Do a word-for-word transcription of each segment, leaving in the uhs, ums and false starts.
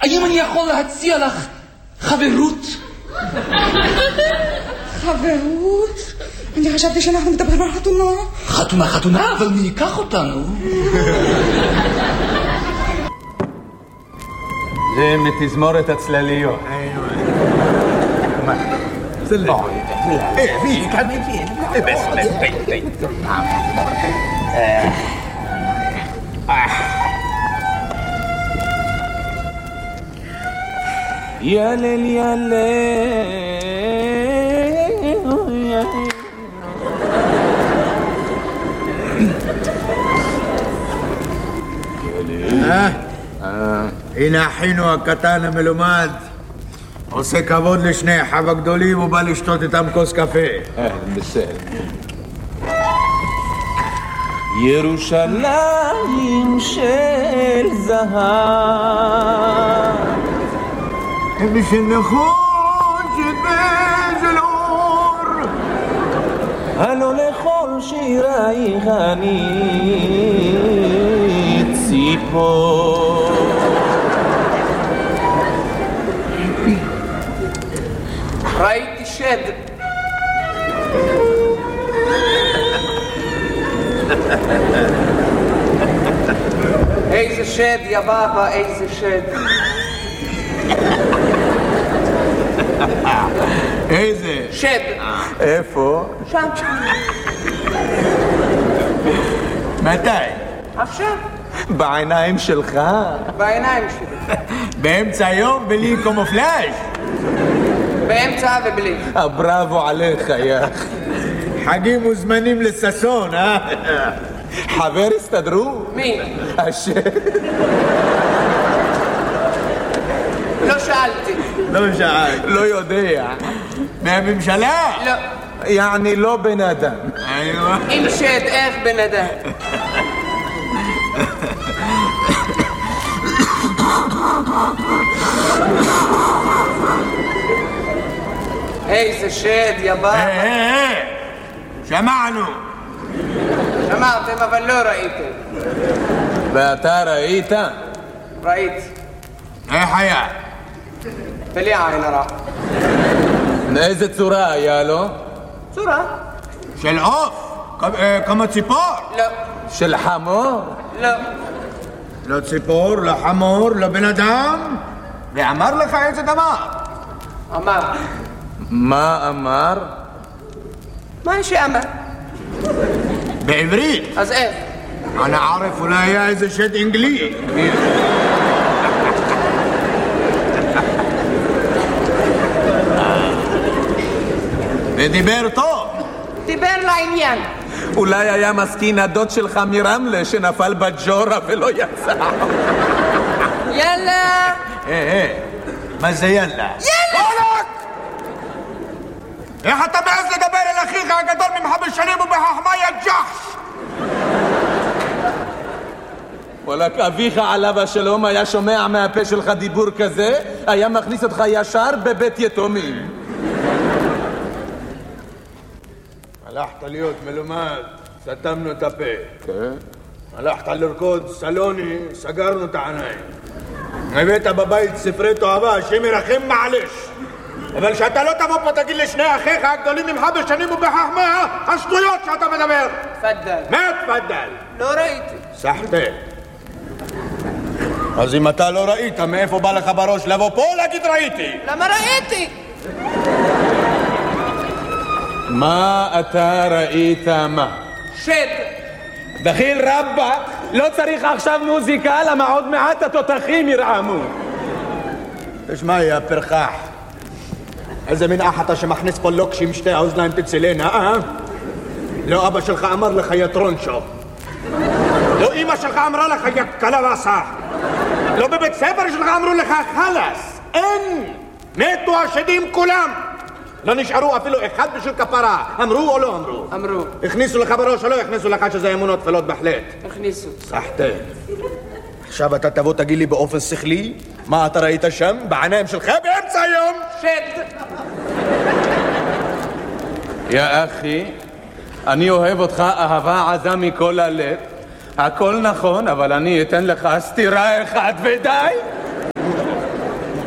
האם אני יכול להציע לך חברות? חברות? אני חשבתי שאנחנו מדברים על חתונה. חתונה, חתונה, אבל מי ייקח אותנו? זה מתזמורת הצלליות. מה? זה לא. ילל ילל הנה אחינו הקטן המלומד עושה כבוד לשני אחיו הגדולים ובא לשתות איתם כוס קפה. בסדר. ירושלים של זהב משנכון שבזל אור הלא לכל שירייך אני ציפור. ראיתי שד. איזה שד, יא בבא, איזה שד. איזה? שד. איפה? שם. מתי? עכשיו. בעיניים שלך? בעיניים שלי. באמצע היום בלי קומופלאז'? באמצע ובלי. בראבו עליך, יא אחי. חגים וזמנים לססון, אה? חבר הסתדרו? מי? השד. לא שאלתי. לא שאלת. לא יודע. מהממשלה? לא. יעני לא בן אדם. אם שד, איך בן אדם? איזה שד, יא בבא. אה, אה, שמענו. שמעתם, אבל לא ראיתם. ואתה ראית? ראיתי. איך היה? בלי עין הרע. איזה צורה היה לו? צורה? של עוף? כמו ציפור? לא. של חמור? לא. לא ציפור, לא חמור, לא בן אדם? ואמר לך איזה דבר? אמר. מה אמר? מה שאמר? בעברית. אז איך? אני ערף, אולי היה איזה שד אנגלי. ודיבר טוב. דיבר לעניין. אולי היה מסכין הדוד שלך מרמלה שנפל בג'ורה ולא יצא. יאללה. אה, אה, מה זה יאללה? יאללה! איך אתה מעז לדבר אל אחיך הגדול ממך בשנים ובחכמה יא ג'חש? וואלק, אביך עליו השלום היה שומע מהפה שלך דיבור כזה, היה מכניס אותך ישר בבית יתומים. הלכת להיות מלומד, סתמנו את הפה. כן. הלכת לרקוד סלוני, סגרנו את העיניים. הבאת בבית ספרי תאווה, השם ירחם מעלש. אבל שאתה לא תבוא פה תגיד לשני אחיך הגדולים ממך בשנים ובחכמה, השטויות שאתה מדבר. תפדל. מה תפדל? לא ראיתי. סחטה. אז אם אתה לא ראית, מאיפה בא לך בראש לבוא פה להגיד ראיתי? למה ראיתי? מה אתה ראית מה? שד. דחיל רבא, לא צריך עכשיו מוזיקה, למה עוד מעט התותחים ירעמו. תשמע, יא פרחח. איזה מין אח אתה שמכניס פה לוקש עם שתי האוזניים תצילנה, אה? לא אבא שלך אמר לך יא טרונצ'ו. לא אמא שלך אמרה לך יא קלווסה. לא בבית ספר שלך אמרו לך חלאס. אין! מתו השדים כולם. לא נשארו אפילו אחד בשביל כפרה. אמרו או לא אמרו? אמרו. הכניסו לך בראש או לא הכניסו לך שזה אמונות תפלות בהחלט? הכניסו. סחטה. עכשיו אתה תבוא תגיד לי באופן שכלי מה אתה ראית שם בעיניים שלך באמצע היום? שד. יא אחי, אני אוהב אותך אהבה עזה מכל הלב. הכל נכון, אבל אני אתן לך סתירה אחת ודי.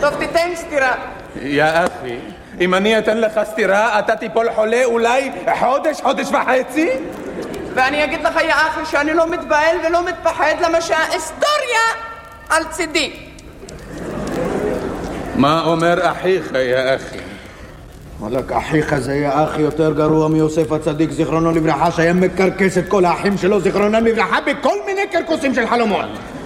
טוב, תיתן סטירה. יא אחי, אם אני אתן לך סטירה, אתה תיפול חולה אולי חודש, חודש וחצי? ואני אגיד לך, יא אחי, שאני לא מתבהל ולא מתפחד, למה שההיסטוריה על צידי. מה אומר אחיך, יא אחי? וואלק, אחיך זה יא אחי יותר גרוע מיוסף הצדיק, זיכרונו לברכה, שהיה מקרקס את כל האחים שלו, זיכרונם לברכה, בכל מיני קרקוסים של חלומות.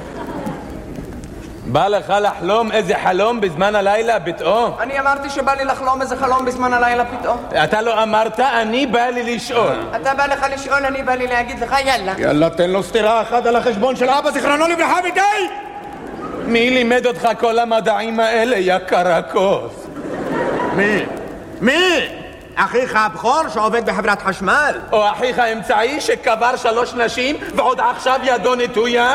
בא לך לחלום איזה חלום בזמן הלילה פתאום? אני אמרתי שבא לי לחלום איזה חלום בזמן הלילה פתאום. אתה לא אמרת, אני בא לי לשאול. אתה בא לך לשאול, אני בא לי להגיד לך, יאללה. יאללה, תן לו סטירה אחת על החשבון של אבא, זיכרונו לברכה, ודי! מי לימד אותך כל המדעים האלה, יא קרקוס? מי? מי? אחיך הבכור שעובד בחברת חשמל? או אחיך האמצעי שקבר שלוש נשים ועוד עכשיו ידו נטויה?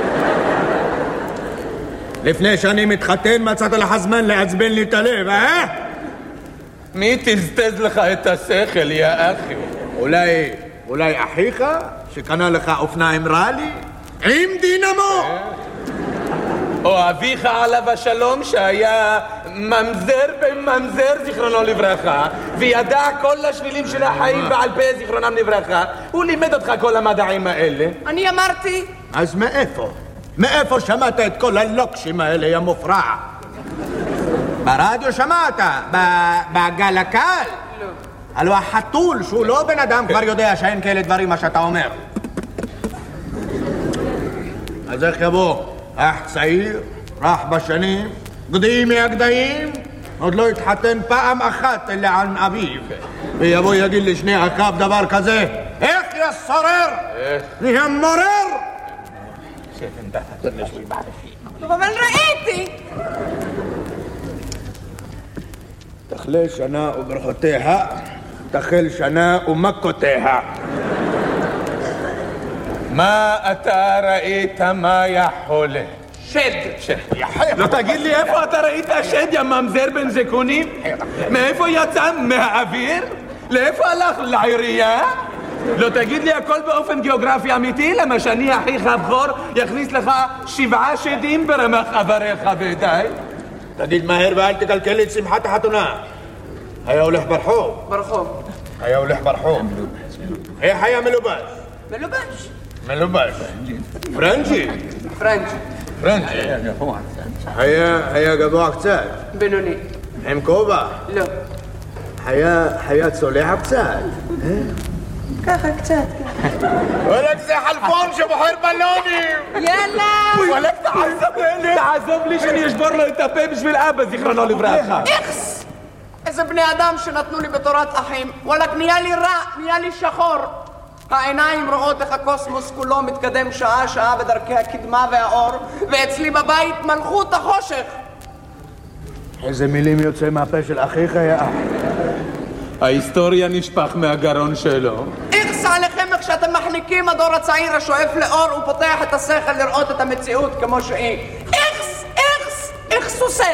לפני שאני מתחתן מצאת לך זמן לעצבן לי את הלב, אה? מי תזתז לך את השכל, יא אחי? אולי, אולי אחיך שקנה לך אופניים רלי? עם דינמו! או אביך עליו השלום שהיה ממזר בממזר זיכרונו לברכה וידע כל השבילים של החיים בעל פה זיכרונם לברכה. הוא לימד אותך כל המדעים האלה. אני אמרתי. אז מאיפה? מאיפה שמעת את כל הלוקשים האלה, יא מופרע? ברדיו שמעת? בגל הקל? לא. הלוא החתול שהוא לא בן אדם כבר יודע שאין כאלה דברים מה שאתה אומר. אז איך יבוא? אח צעיר, רך בשנים, גדיים מהגדיים, עוד לא התחתן פעם אחת אלא על אביו. ויבוא יגיד לשני אחיו דבר כזה, איך יסורר? נהיה מורר? אבל ראיתי. תחלה שנה וברכותיה, תחל שנה ומכותיה. מה אתה ראית, מה יא חולה? שד. שד. לא תגיד לי איפה אתה ראית שד, יא ממזר בן זקונים? מאיפה יצא? מהאוויר? לאיפה הלך? לעירייה? לא תגיד לי הכל באופן גיאוגרפי אמיתי? למה שאני אחיך הבכור יכניס לך שבעה שדים ברמח אבריך ודי? תגיד מהר ואל תקלקל לי את שמחת החתונה. היה הולך ברחוב. ברחוב. היה הולך ברחוב. איך היה מלובש? מלובש. מלובש. פרנצ'י. פרנצ'י. פרנצ'י. היה, היה גבוה קצת. בינוני. עם כובע? לא. היה, היה צולח קצת. ככה קצת. וואלק זה חלפון שבוחר בלונים. יאללה. וואלק תעזוב לי. תעזוב לי שאני אשבור לו את הפה בשביל אבא זיכרונו לברכה. איכס. איזה בני אדם שנתנו לי בתורת אחים. וואלק נהיה לי רע, נהיה לי שחור. העיניים רואות איך הקוסמוס כולו מתקדם שעה שעה בדרכי הקדמה והאור, ואצלי בבית מלכות החושך. איזה מילים יוצא מהפה של אחיך יא אח. ההיסטוריה נשפך מהגרון שלו. איכס עליכם איך שאתם מחליקים הדור הצעיר השואף לאור ופותח את השכל לראות את המציאות כמו שהיא. איכס, איכס, איכסוסן.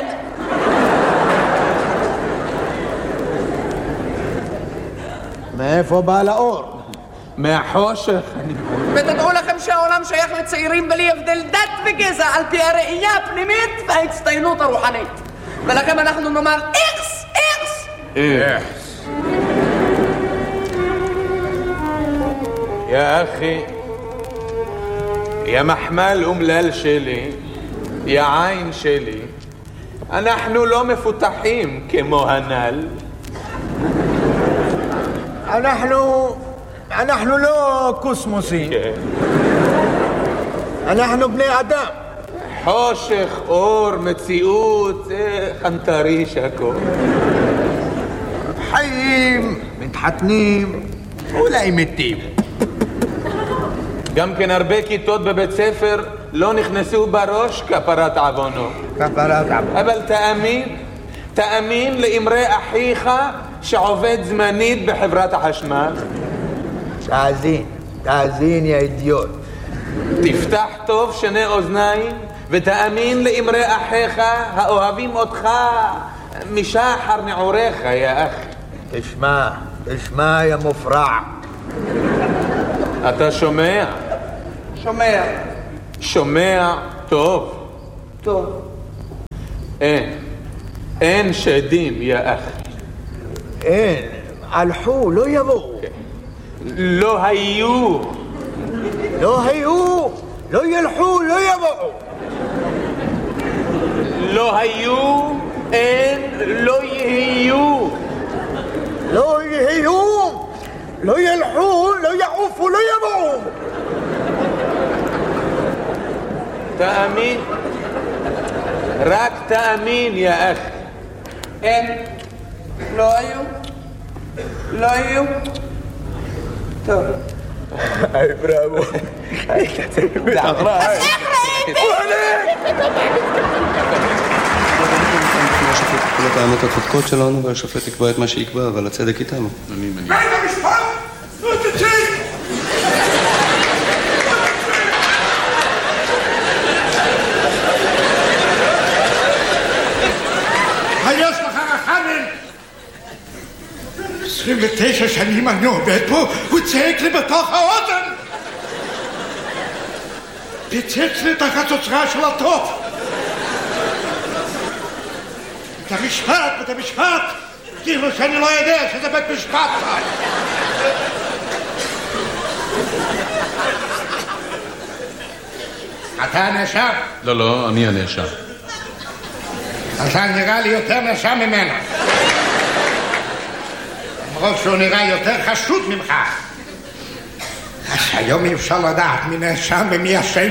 מאיפה בא לאור? מהחושך. ותדעו לכם שהעולם שייך לצעירים בלי הבדל דת וגזע על פי הראייה הפנימית וההצטיינות הרוחנית. ולכם אנחנו נאמר איכס, איכס. איכס. יא אחי, יא מחמל אומלל שלי, יא עין שלי, אנחנו לא מפותחים כמו הנ"ל. אנחנו... אנחנו לא קוסמוסים. אנחנו בני אדם. חושך, אור, מציאות, חנטריש הכל. חיים, מתחתנים, אולי מתים. גם כן הרבה כיתות בבית ספר לא נכנסו בראש כפרת עוונו. כפרת עוונו. אבל תאמין, תאמין לאמרי אחיך שעובד זמנית בחברת החשמל. תאזין, תאזין יא אידיוט. תפתח טוב שני אוזניים ותאמין לאמרי אחיך האוהבים אותך משחר נעוריך יא אחי. תשמע, תשמע יא מופרע. אתה שומע? שומע. שומע טוב. טוב. אין. אין שדים, יא אחי. אין, הלכו, לא יבואו. לא היו. לא היו, לא ילכו, לא יבואו. לא היו, אין, לא יהיו. לא יהיו, לא ילכו, לא יעופו, לא יבואו. תאמין. רק תאמין, יא אחי. אין, לא היו, לא היו. טוב. היי, בראבו. היי, דעברה. השופט יקבע את הטענות הצודקות שלנו, והשופט יקבע את מה שיקבע, אבל הצדק איתנו. בית המשפט! לא תצא! היש לך רחמים! עשרים ותשע שנים אני עובד פה, הוא צעק לי בתוך האוזן! פיצץ לי את החצוצרה של הטוב! בית המשפט, בית המשפט! כאילו שאני לא יודע שזה בית משפט! אתה הנאשם? לא, לא, אני הנאשם. אתה נראה לי יותר נאשם ממנו. למרות שהוא נראה יותר חשוד ממך. אז היום אי אפשר לדעת מי נאשם ומי אשם.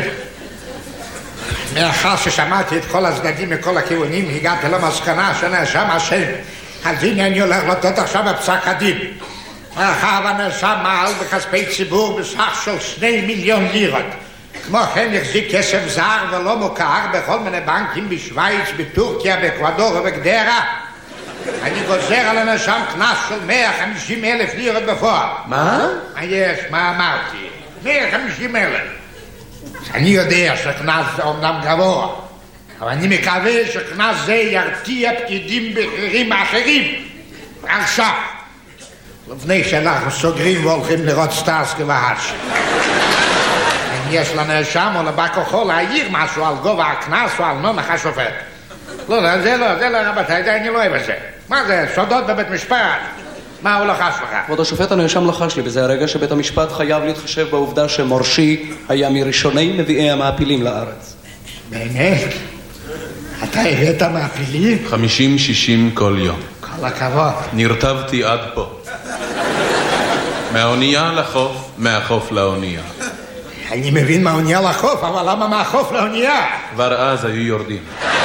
מאחר ששמעתי את כל הצדדים מכל הכיוונים, הגעתי למסקנה שנאשם אשם. אז הנה אני הולך לתת עכשיו בפסק הדין. מאחר והנאשם מעל בכספי ציבור בסך של שני מיליון לירות. כמו כן החזיק כסף זר ולא מוכר בכל מיני בנקים בשוויץ, בטורקיה, באקוודור ובגדרה. אני גוזר על הנאשם קנס של מאה וחמישים אלף לירות בפועל. מה? מה יש? מה אמרתי? מאה וחמישים אלף. אני יודע שקנס זה אומנם גבוה, אבל אני מקווה שקנס זה ירתיע פקידים בכירים אחרים. עכשיו, לפני שאנחנו סוגרים והולכים לראות סטארסקי והאש. אם יש לנאשם או לבא כוחו להעיר משהו על גובה הקנס או על נומך השופט. לא, לא, זה לא, זה לא, רבותיי, זה אני לא אוהב את זה. מה זה, סודות בבית משפט? מה הוא לחש לך? כבוד השופט, הנאשם לחש לי, וזה הרגע שבית המשפט חייב להתחשב בעובדה שמורשי היה מראשוני מביאי המעפילים לארץ. באמת? אתה הבאת מעפילים? חמישים שישים כל יום. כל הכבוד. נרטבתי עד פה. מהאונייה לחוף, מהחוף לאונייה. אני מבין מהאונייה לחוף, אבל למה מהחוף לאונייה? כבר אז היו יורדים.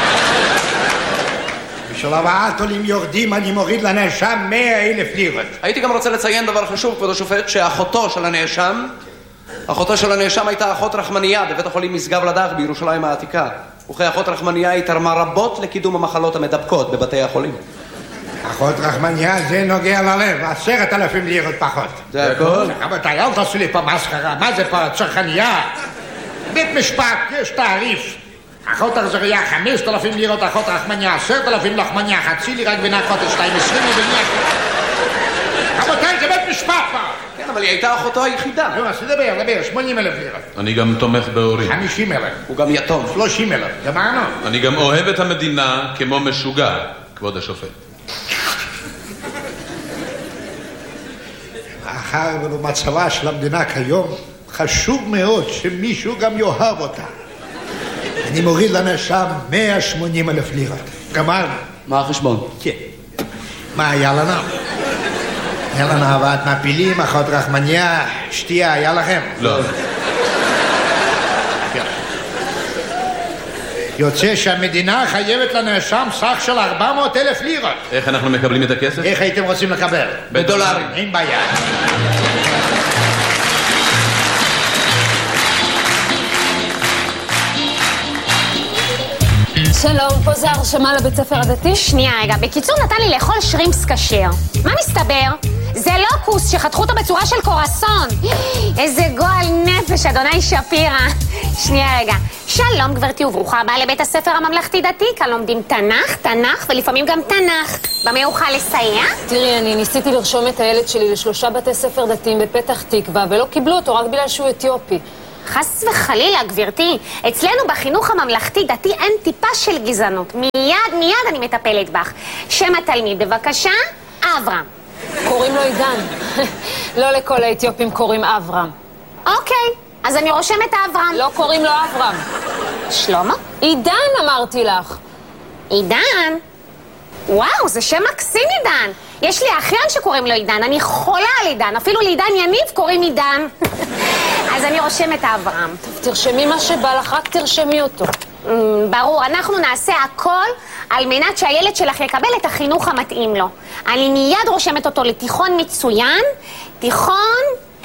בשביל הבאת עולים יורדים אני מוריד לנאשם מאה אלף לירות. הייתי גם רוצה לציין דבר חשוב, כבוד השופט, שאחותו של הנאשם, אחותו של הנאשם הייתה אחות רחמניה בבית החולים משגב לדך בירושלים העתיקה. וכאחות רחמניה היא תרמה רבות לקידום המחלות המדבקות בבתי החולים. אחות רחמניה זה נוגע ללב, עשרת אלפים לירות פחות. זה הכל? רבותיי, אל תעשו לי פה מסחרה, מה זה פה צרכניה? בית משפט, יש תעריף. אחות הרזריה, חמשת אלפים לירות, אחות רחמניה, עשרת אלפים לחמניה, חצי לירה גבינה קוטג' שתיים עשרים ובנייה. רבותיי, זה בית משפט פה. כן, אבל היא הייתה אחותו היחידה. נו, אז תדבר, דבר, שמונים אלף לירות. אני גם תומך בהורים. חמישים אלף. הוא גם יתום. שלושים אלף, גמרנו. אני גם אוהב את המדינה כמו משוגע, כבוד השופט. מאחר ובמצבה של המדינה כיום, חשוב מאוד שמישהו גם יאהב אותה. אני מוריד לנאשם מאה ושמונים אלף לירות. גמרנו. מה החשבון? כן. מה היה לנו? היה לנו הבאת מעפילים, אחות רחמניה, שתייה, היה לכם? לא. יוצא שהמדינה חייבת לנאשם סך של ארבע מאות אלף לירות. איך אנחנו מקבלים את הכסף? איך הייתם רוצים לקבל? בדולרים. אין בעיה. שלום, פה זה הרשמה לבית ספר הדתי? שנייה רגע, בקיצור נתן לי לאכול שרימפס כשר. מה מסתבר? זה לא כוס שחתכו אותו בצורה של קורסון. איזה גועל נפש, אדוני שפירא. שנייה רגע. שלום גברתי וברוכה הבאה לבית הספר הממלכתי דתי, כאן לומדים תנ"ך, תנ"ך ולפעמים גם תנ"ך. במה אוכל לסייע? תראי, אני ניסיתי לרשום את הילד שלי לשלושה בתי ספר דתיים בפתח תקווה, ולא קיבלו אותו רק בגלל שהוא אתיופי. חס וחלילה, גברתי. אצלנו בחינוך הממלכתי-דתי אין טיפה של גזענות. מיד, מיד אני מטפלת בך. שם התלמיד, בבקשה, אברהם. קוראים לו עידן. לא לכל האתיופים קוראים אברהם. אוקיי, אז אני רושמת אברהם. לא קוראים לו אברהם. שלמה? עידן אמרתי לך. עידן? וואו, זה שם מקסים עידן. יש לי אחיין שקוראים לו עידן, אני חולה על עידן, אפילו לעידן יניב קוראים עידן. אז אני רושמת אברהם. טוב, תרשמי מה שבא לך, רק תרשמי אותו. ברור, אנחנו נעשה הכל על מנת שהילד שלך יקבל את החינוך המתאים לו. אני מיד רושמת אותו לתיכון מצוין, תיכון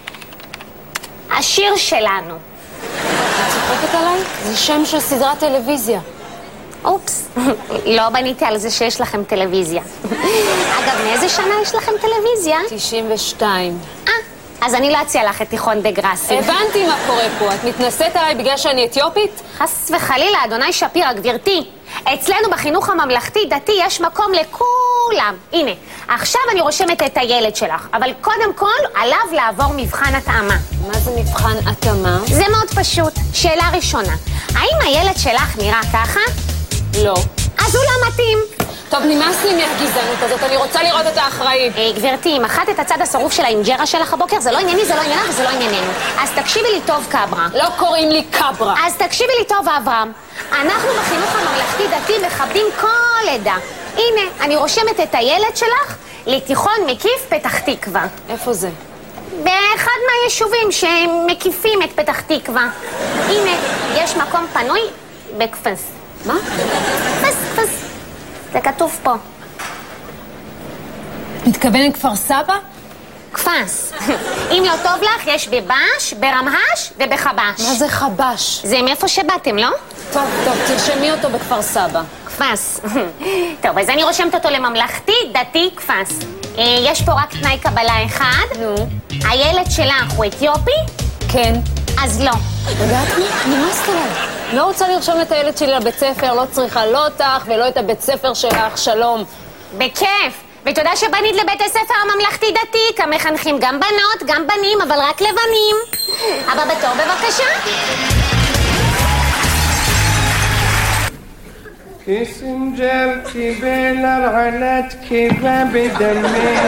השיר שלנו. את צוחקת עליי? זה שם של סדרת טלוויזיה. אופס, לא בניתי על זה שיש לכם טלוויזיה. אגב, מאיזה שנה יש לכם טלוויזיה? תשעים ושתיים. אה, אז אני לא אציע לך את תיכון דה גרסי. הבנתי מה קורה פה. את מתנשאת עליי בגלל שאני אתיופית? חס וחלילה, אדוני שפירא, גברתי. אצלנו בחינוך הממלכתי-דתי יש מקום לכולם. הנה, עכשיו אני רושמת את הילד שלך, אבל קודם כל עליו לעבור מבחן התאמה. מה זה מבחן התאמה? זה מאוד פשוט. שאלה ראשונה, האם הילד שלך נראה ככה? לא. אז הוא לא מתאים. טוב, נמאס לי מהגזענות הזאת, אני רוצה לראות את האחראי. אה, גברתי, אם אחת את הצד השרוף של האינג'רה שלך הבוקר, זה לא ענייני, זה לא עניינה וזה לא ענייננו. אז תקשיבי לי טוב, קברה. לא קוראים לי קברה. אז תקשיבי לי טוב, אברהם. אנחנו בחינוך הממלכתי-דתי מכבדים כל עדה. הנה, אני רושמת את הילד שלך לתיכון מקיף פתח תקווה. איפה זה? באחד מהיישובים שמקיפים את פתח תקווה. הנה, יש מקום פנוי בקפס. מה? קפס, קפס. זה כתוב פה. מתכוונת כפר סבא? קפס. אם לא טוב לך, יש בבש, ברמהש ובחבש. מה זה חבש? זה מאיפה שבאתם, לא? טוב, טוב, תרשמי אותו בכפר סבא. קפס. טוב, אז אני רושמת אותו לממלכתי, דתי, קפס. יש פה רק תנאי קבלה אחד. נו. הילד שלך הוא אתיופי? כן. אז לא. יודעת מה? נמאסת עליי. לא רוצה לרשום את הילד שלי לבית ספר, לא צריכה לא אותך ולא את הבית ספר שלך, שלום. בכיף. ותודה שבנית לבית הספר הממלכתי-דתי, כאן מחנכים גם בנות, גם בנים, אבל רק לבנים. הבא בתור, בבקשה. קיסינג'ר קיבל הרעלת קיבה בדמי.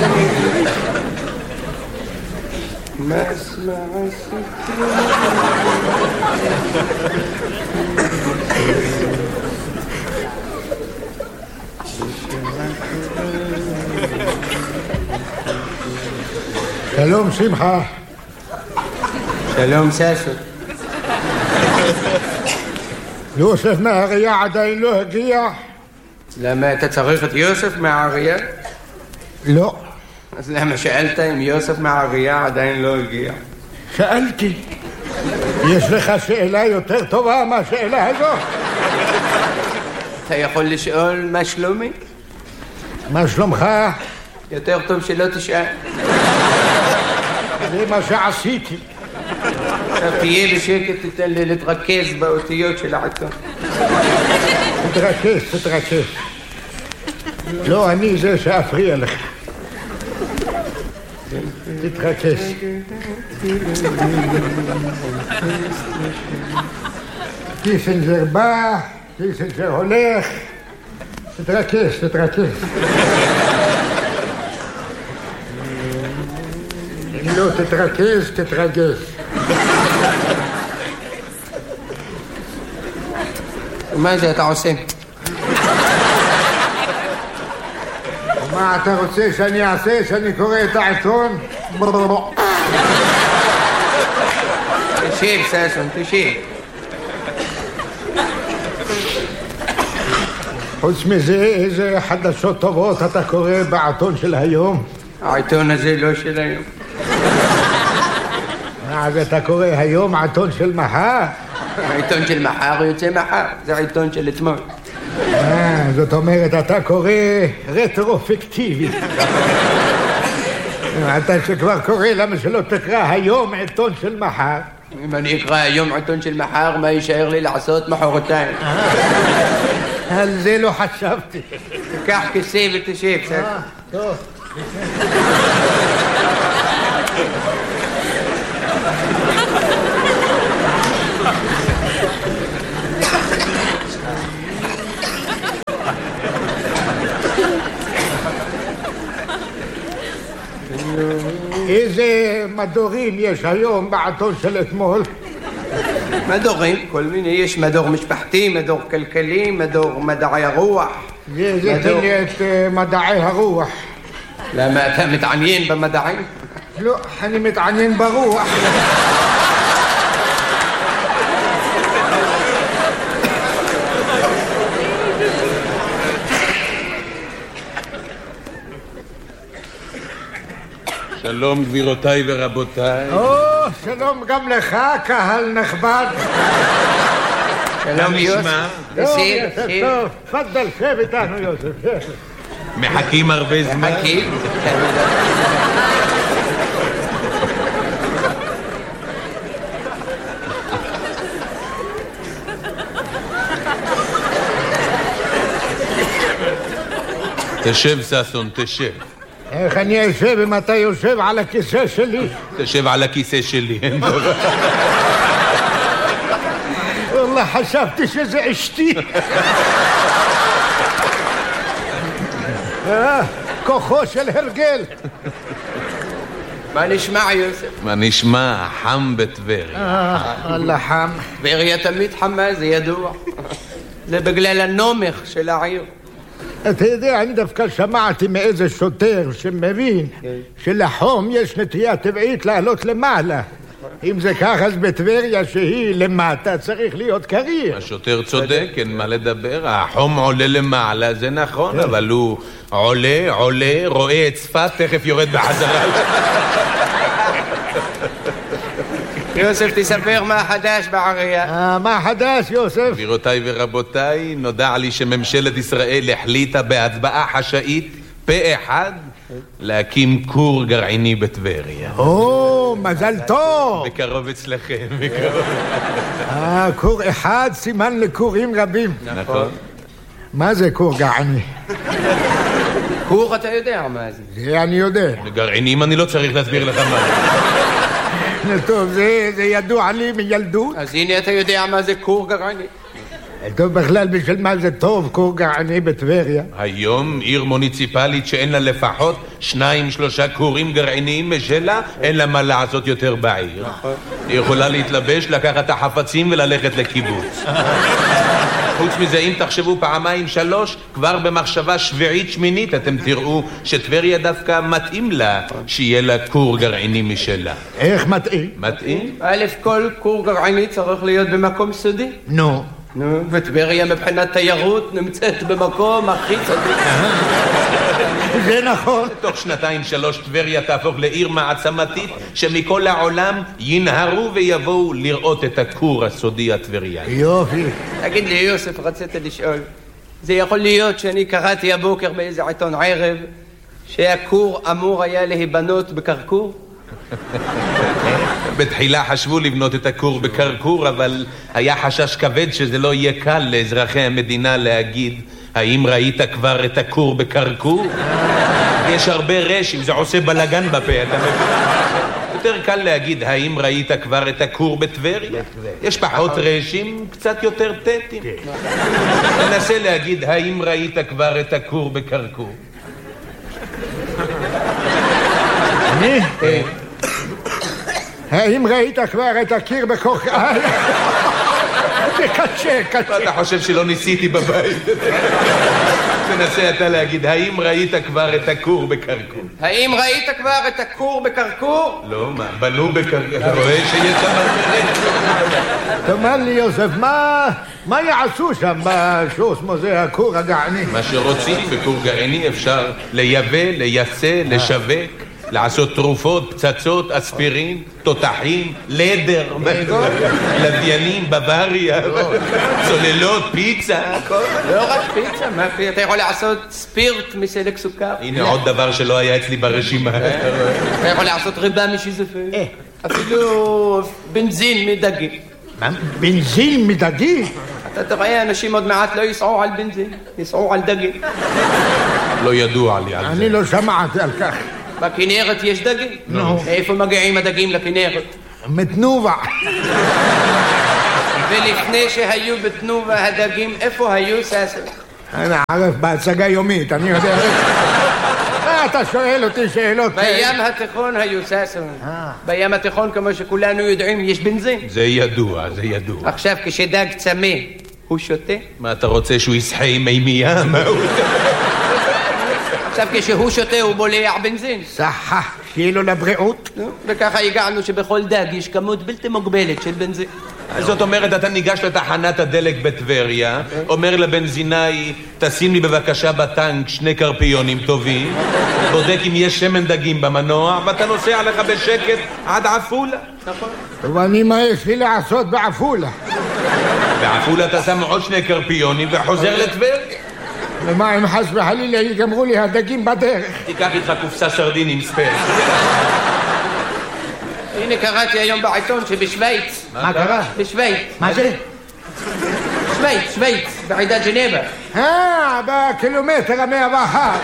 מה אסמע עשיתי? שלום שמחה. שלום ססו. יוסף מהאריה עדיין לא הגיע? למה אתה צריך את יוסף מהאריה? לא. אז למה שאלת אם יוסף מהאריה עדיין לא הגיע? שאלתי. יש לך שאלה יותר טובה מהשאלה הזאת? אתה יכול לשאול מה שלומי? מה שלומך? יותר טוב שלא תשאל. זה מה שעשיתי. עכשיו תהיה בשקט, תתן לי להתרכז באותיות של העיתון. תתרכז, תתרכז. לא, אני זה שאפריע לך. תתרכז. קיסינג'ר בא, קיסינג'ר הולך. תתרכז, תתרכז. אם לא תתרכז, תתרגז. מה זה אתה עושה? מה אתה רוצה שאני אעשה? שאני קורא את העיתון? תשיב, ססון, תשיב. חוץ מזה, איזה חדשות טובות אתה קורא בעיתון של היום? העיתון הזה לא של היום. אז אתה קורא היום עיתון של מחר? העיתון של מחר יוצא מחר, זה העיתון של אתמול. אה, זאת אומרת, אתה קורא רטרופקטיבי. אתה שכבר קורא, למה שלא תקרא היום עיתון של מחר? אם אני אקרא היום עיתון של מחר, מה יישאר לי לעשות מחרתיים? על זה לא חשבתי. תיקח כיסא ותשב, בסדר? טוב. מדורים יש היום בעתון של אתמול? מדורים, כל מיני, יש מדור משפחתי, מדור כלכלי, מדור מדעי הרוח. זה תן לי את מדעי הרוח. למה אתה מתעניין במדעים? לא, אני מתעניין ברוח. שלום גבירותיי ורבותיי. או, שלום גם לך, קהל נכבד. שלום יוסף. יוסף, טוב, תפדל, שב איתנו יוסף. מחכים הרבה זמן. מחכים. תשב ששון, תשב. איך אני אשב אם אתה יושב על הכיסא שלי? תשב על הכיסא שלי, אין דבר. والله חשבתי שזה אשתי. כוחו של הרגל. מה נשמע יוסף? מה נשמע? חם בטבריה. אללה חם. טבריה תמיד חמה, זה ידוע. זה בגלל הנומך של העיר. אתה יודע, אני דווקא שמעתי מאיזה שוטר שמבין שלחום יש נטייה טבעית לעלות למעלה. אם זה כך, אז בטבריה שהיא למטה צריך להיות קריר. השוטר צודק, אין מה לדבר. החום עולה למעלה, זה נכון, אבל הוא עולה, עולה, רואה את צפת, תכף יורד בחזרה. יוסף, תספר מה חדש בעירייה. מה חדש, יוסף? גבירותיי ורבותיי, נודע לי שממשלת ישראל החליטה בהצבעה חשאית פה אחד להקים כור גרעיני בטבריה. או, מזל טוב. בקרוב אצלכם, בקרוב. אה, כור אחד סימן לכורים רבים. נכון. מה זה כור גרעיני? כור אתה יודע מה זה. זה אני יודע. גרעינים אני לא צריך להסביר לך מה. טוב, זה, זה ידוע לי מילדות. אז הנה אתה יודע מה זה כור גרעיני. טוב, בכלל בשביל מה זה טוב כור גרעיני בטבריה? היום עיר מוניציפלית שאין לה לפחות שניים שלושה כורים גרעיניים משלה, אין לה מה לעשות יותר בעיר. היא יכולה להתלבש, לקחת את החפצים וללכת לקיבוץ. חוץ מזה, אם תחשבו פעמיים שלוש, כבר במחשבה שביעית שמינית אתם תראו שטבריה דווקא מתאים לה שיהיה לה כור גרעיני משלה. איך מתאים? מתאים? א' כל כור גרעיני צריך להיות במקום סודי. נו. נו, וטבריה מבחינת תיירות נמצאת במקום הכי צדיק. זה נכון. תוך שנתיים שלוש טבריה תהפוך לעיר מעצמתית שמכל העולם ינהרו ויבואו לראות את הכור הסודי הטבריאני. יופי. תגיד לי יוסף, רצית לשאול, זה יכול להיות שאני קראתי הבוקר באיזה עיתון ערב שהכור אמור היה להיבנות בקרקור? בתחילה חשבו לבנות את הכור בקרקור, אבל היה חשש כבד שזה לא יהיה קל לאזרחי המדינה להגיד האם ראית כבר את הכור בקרקור? יש הרבה רשים, זה עושה בלגן בפה, אתה מבין? יותר קל להגיד האם ראית כבר את הכור בטבריה? יש פחות רשים, קצת יותר טטים. ננסה להגיד האם ראית כבר את הכור בקרקור? אני? האם ראית כבר את הקיר בקרקור? זה קשה, קשה. אתה חושב שלא ניסיתי בבית? תנסה אתה להגיד, האם ראית כבר את הכור בקרקור? האם ראית כבר את הכור בקרקור? לא, מה? בנו בקרקור. אתה רואה שיש שם... תאמר לי יוסף, מה... מה יעשו שם בשוס מוזה הכור הגרעיני? מה שרוצים בכור גרעיני אפשר לייבא, לייצא, לשווק, לעשות תרופות, פצצות, אספירין, תותחים, לדר, לוויינים, בוואריה, צוללות, פיצה. לא רק פיצה, מה פיצה? אתה יכול לעשות ספירט מסלק סוכר. הנה עוד דבר שלא היה אצלי ברשימה. אתה יכול לעשות ריבה משיזופרן. אפילו בנזין מדגים. בנזין מדגים? אתה תראה, אנשים עוד מעט לא ייסעו על בנזין, ייסעו על דגים. לא ידוע לי על זה. אני לא שמעתי על כך. בכנרת יש דגים? נו. איפה מגיעים הדגים לכנרת? מתנובה. ולפני שהיו בתנובה הדגים, איפה היו ססר? אני ערף בהצגה יומית, אני יודע. מה אתה שואל אותי שאלות? בים התיכון היו ששון. בים התיכון, כמו שכולנו יודעים, יש בנזין. זה ידוע, זה ידוע. עכשיו, כשדג צמא, הוא שותה? מה אתה רוצה, שהוא ישחה עם מימייה? עכשיו, כשהוא שותה, הוא בולע בנזין. סחה, שיהיה לו לבריאות. וככה הגענו שבכל דג יש כמות בלתי מוגבלת של בנזין. זאת אומרת, אתה ניגש לתחנת הדלק בטבריה, אומר לבנזינאי, תשים לי בבקשה בטנק שני קרפיונים טובים, בודק אם יש שמן דגים במנוע, ואתה נוסע לך בשקט עד עפולה. נכון. ואני מה יש לי לעשות בעפולה? בעפולה אתה שם עוד שני קרפיונים וחוזר לטבריה. ומה אם חס וחלילה יגמרו לי הדגים בדרך? תיקח איתך קופסה סרדינים ספייס. הנה קראתי היום בעיתון שבשוויץ. מה קרה? בשוויץ. מה זה? שוויץ, שוויץ, בעידת ג'נבה. אה, בקילומטר המאה ואחת.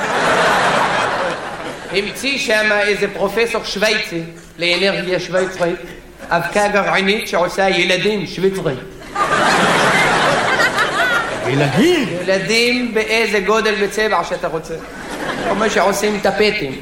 המציא שם איזה פרופסור שוויצי לאנרגיה שוויצרית, אבקה גרעינית שעושה ילדים שוויצרים. ילדים? ילדים באיזה גודל וצבע שאתה רוצה. כמו שעושים טפטים.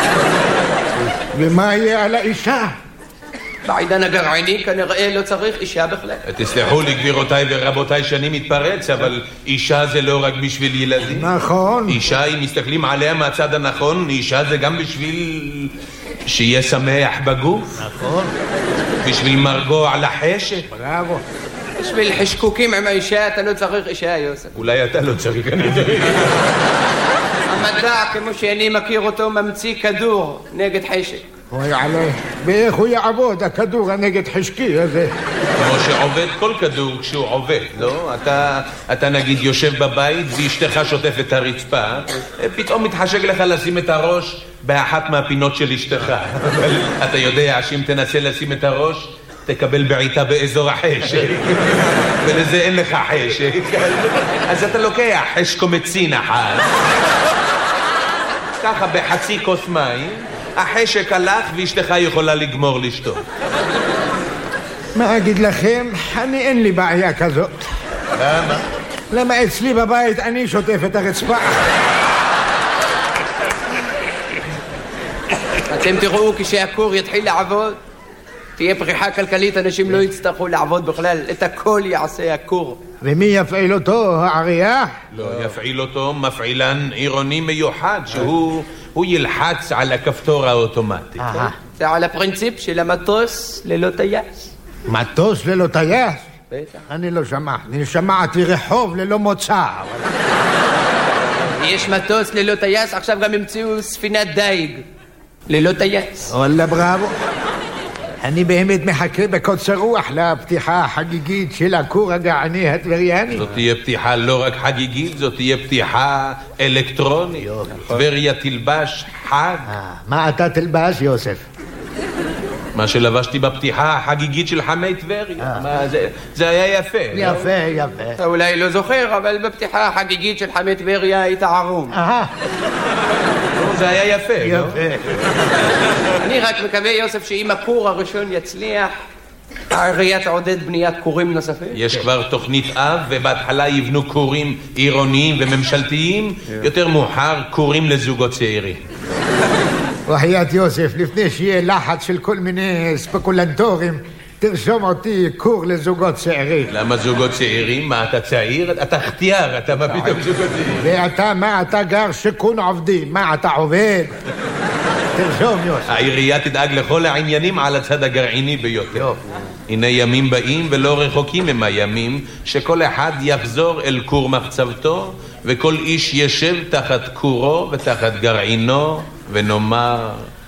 ומה יהיה על האישה? בעידן הגרעיני כנראה לא צריך אישה בכלל. תסלחו לי גבירותיי ורבותיי שאני מתפרץ, אבל אישה זה לא רק בשביל ילדים. נכון. אישה, אם מסתכלים עליה מהצד הנכון, אישה זה גם בשביל שיהיה שמח בגוף. נכון. בשביל מרגוע לחשק. בראבו. בשביל חשקוקים עם האישה אתה לא צריך אישה, יוסף. אולי אתה לא צריך, אני יודע. המדע, כמו שאני מכיר אותו, ממציא כדור נגד חשק. אוי עלי, ואיך הוא יעבוד, הכדור הנגד חשקי הזה? כמו שעובד כל כדור כשהוא עובד, לא? אתה, אתה נגיד יושב בבית ואשתך שוטפת את הרצפה, פתאום מתחשק לך לשים את הראש באחת מהפינות של אשתך. אבל אתה יודע שאם תנסה לשים את הראש, תקבל בעיטה באזור החשק. ולזה אין לך חשק. אז אתה לוקח חשקומצין אחת, ככה בחצי כוס מים, החשק הלך ואשתך יכולה לגמור לשתות. מה אגיד לכם? אני אין לי בעיה כזאת. למה? למה אצלי בבית אני שוטף את הרצפה. אתם תראו כשהכור יתחיל לעבוד, תהיה פריחה כלכלית, אנשים לא יצטרכו לעבוד בכלל, את הכל יעשה הכור. ומי יפעיל אותו, העירייה? לא, יפעיל אותו מפעילן עירוני מיוחד, שהוא הוא ילחץ על הכפתור האוטומטי. זה על הפרינציפ של המטוס ללא טייס. מטוס ללא טייס? בטח. אני לא שמעתי, אני שמעתי רחוב ללא מוצא. יש מטוס ללא טייס, עכשיו גם המציאו ספינת דייג ללא טייס. וואלה בראבו. אני באמת מחכה בקוצר רוח לפתיחה החגיגית של הכור הגעני הטבריאני. זאת תהיה פתיחה לא רק חגיגית, זאת תהיה פתיחה אלקטרונית. טבריה תלבש חג. מה אתה תלבש, יוסף? מה שלבשתי בפתיחה החגיגית של חמי טבריה. זה היה יפה. יפה, יפה. אתה אולי לא זוכר, אבל בפתיחה החגיגית של חמי טבריה היית ערום. אהה. זה היה יפה, לא? יפה. אני רק מקווה, יוסף, שאם הכור הראשון יצליח, העירייה תעודד בניית כורים נוספים. יש כבר תוכנית אב, ובהתחלה יבנו כורים עירוניים וממשלתיים, יותר מאוחר כורים לזוגות צעירים. וחיית יוסף, לפני שיהיה לחץ של כל מיני ספקולנטורים, תרשום אותי כור לזוגות צעירים. למה זוגות צעירים? מה, אתה צעיר? אתה חתיאר, אתה מה פתאום זוגות צעירים? ואתה, מה, אתה גר שיכון עובדים? מה, אתה עובד? תרשום, יוסף. העירייה תדאג לכל העניינים על הצד הגרעיני ביותר. הנה ימים באים ולא רחוקים הם הימים שכל אחד יחזור אל כור מחצבתו וכל איש ישב תחת כורו ותחת גרעינו ונאמר